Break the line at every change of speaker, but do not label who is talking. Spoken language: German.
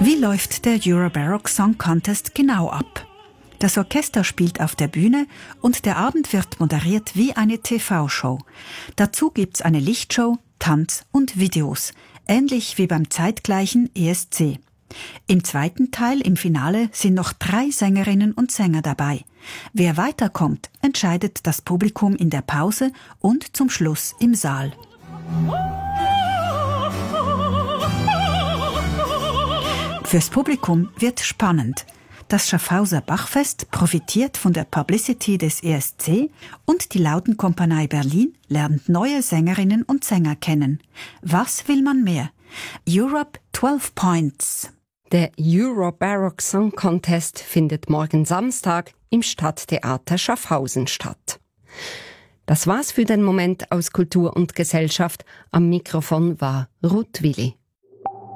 Wie läuft der Eurobaroque Song Contest genau ab? Das Orchester spielt auf der Bühne und der Abend wird moderiert wie eine TV-Show. Dazu gibt's eine Lichtshow, Tanz und Videos, ähnlich wie beim zeitgleichen ESC. Im zweiten Teil, im Finale, sind noch 3 Sängerinnen und Sänger dabei. Wer weiterkommt, entscheidet das Publikum in der Pause und zum Schluss im Saal. Fürs Publikum wird spannend. Das Schaffhauser Bachfest profitiert von der Publicity des ESC und die Lautenkompanie Berlin lernt neue Sängerinnen und Sänger kennen. Was will man mehr? Europe 12 Points.
Der Eurobaroque Song Contest findet morgen Samstag im Stadttheater Schaffhausen statt. Das war's für den Moment aus Kultur und Gesellschaft. Am Mikrofon war Ruth Willi.